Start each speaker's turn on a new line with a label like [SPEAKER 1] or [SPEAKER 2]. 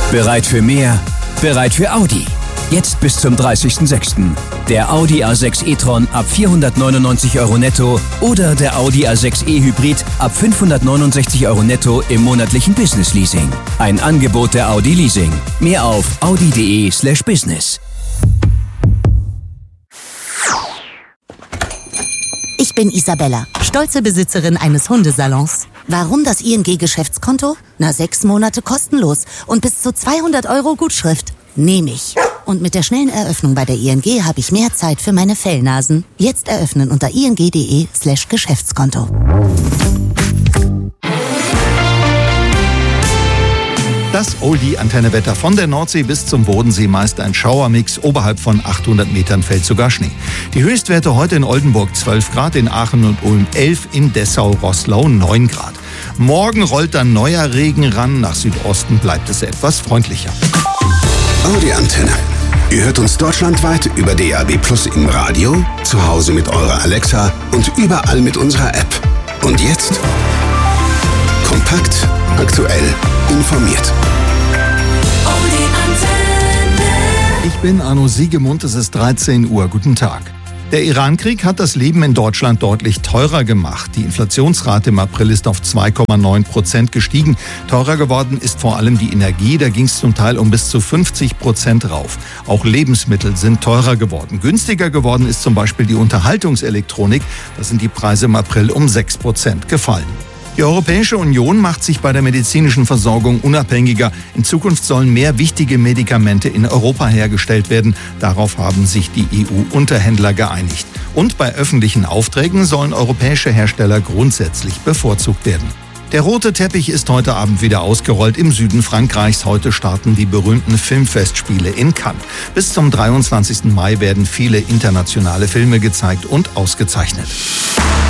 [SPEAKER 1] Bereit für mehr? Bereit für Audi. Jetzt bis zum 30.06. Der Audi A6 e-tron ab 499 € netto oder der Audi A6 e-Hybrid ab 569 € netto im monatlichen Business-Leasing. Ein Angebot der Audi Leasing. Mehr auf audi.de/business.
[SPEAKER 2] Ich bin Isabella, stolze Besitzerin eines Hundesalons. Warum das ING-Geschäftskonto? 6 Monate kostenlos und bis zu 200 € Gutschrift. Nehme ich. Und mit der schnellen Eröffnung bei der ING habe ich mehr Zeit für meine Fellnasen. Jetzt eröffnen unter ing.de/Geschäftskonto.
[SPEAKER 3] Das Oldie-Antenne-Wetter von der Nordsee bis zum Bodensee, meist ein Schauermix. Oberhalb von 800 Metern fällt sogar Schnee. Die Höchstwerte heute in Oldenburg 12 Grad, in Aachen und Ulm 11, in Dessau-Roßlau 9 Grad. Morgen rollt dann neuer Regen ran, nach Südosten bleibt es etwas freundlicher.
[SPEAKER 4] Audi-Antenne. Ihr hört uns deutschlandweit über DAB+ im Radio, zu Hause mit eurer Alexa und überall mit unserer App. Und jetzt kompakt, aktuell, informiert.
[SPEAKER 3] Ich bin Arno Siegemund, es ist 13 Uhr. Guten Tag. Der Iran-Krieg hat das Leben in Deutschland deutlich teurer gemacht. Die Inflationsrate im April ist auf 2,9% gestiegen. Teurer geworden ist vor allem die Energie. Da ging es zum Teil um bis zu 50% rauf. Auch Lebensmittel sind teurer geworden. Günstiger geworden ist zum Beispiel die Unterhaltungselektronik. Da sind die Preise im April um 6% gefallen. Die Europäische Union macht sich bei der medizinischen Versorgung unabhängiger. In Zukunft sollen mehr wichtige Medikamente in Europa hergestellt werden. Darauf haben sich die EU-Unterhändler geeinigt. Und bei öffentlichen Aufträgen sollen europäische Hersteller grundsätzlich bevorzugt werden. Der rote Teppich ist heute Abend wieder ausgerollt im Süden Frankreichs. Heute starten die berühmten Filmfestspiele in Cannes. Bis zum 23. Mai werden viele internationale Filme gezeigt und ausgezeichnet.